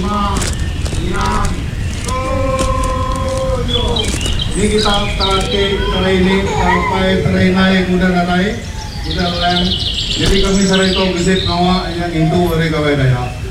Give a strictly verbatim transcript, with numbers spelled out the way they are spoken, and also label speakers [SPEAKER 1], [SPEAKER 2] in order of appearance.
[SPEAKER 1] lima, enam, tujuh. Ini kita pakai training sampai trainai kuda narai, kuda lain. Jadi kami sering tahu visit nawa yang itu mereka beda ya.